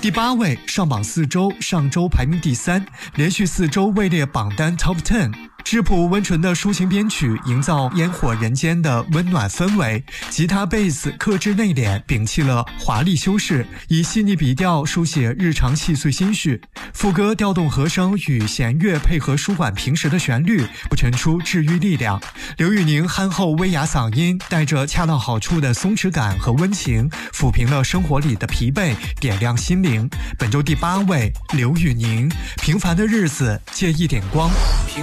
第8位，上榜4周，上周排名第3，连续4周位列榜单 Top 10。质朴温纯的抒情编曲，营造烟火人间的温暖氛围。吉他、贝斯克制内敛，摒弃了华丽修饰，以细腻笔调书写日常细碎心绪。副歌调动和声与弦乐配合舒缓平实的旋律，不陈出治愈力量。刘宇宁憨厚威亚嗓音，带着恰到好处的松弛感和温情，抚平了生活里的疲惫，点亮心灵。本周第8位，刘宇宁，平凡的日子借一点光。